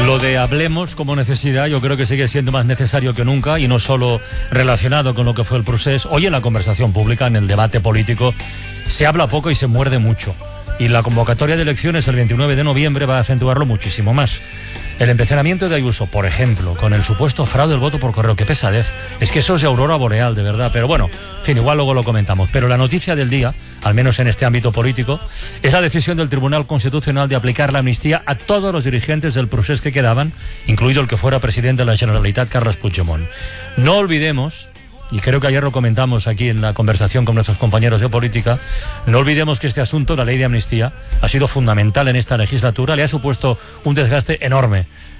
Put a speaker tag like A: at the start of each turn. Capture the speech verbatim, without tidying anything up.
A: Lo de hablemos como necesidad yo creo que sigue siendo más necesario que nunca, y no solo relacionado con lo que fue el procés. Hoy en la conversación pública, en el debate político, se habla poco y se muerde mucho. Y la convocatoria de elecciones el veintinueve de noviembre va a acentuarlo muchísimo más. El empecinamiento de Ayuso, por ejemplo, con el supuesto fraude del voto por correo, qué pesadez. Es que eso es de aurora boreal, de verdad. Pero bueno, en fin, igual luego lo comentamos. Pero la noticia del día, al menos en este ámbito político, es la decisión del Tribunal Constitucional de aplicar la amnistía a todos los dirigentes del procés que quedaban, incluido el que fuera presidente de la Generalitat, Carles Puigdemont. No olvidemos, y creo que ayer lo comentamos aquí en la conversación con nuestros compañeros de política, no olvidemos que este asunto, la ley de amnistía, ha sido fundamental en esta legislatura, le ha supuesto un desgaste enorme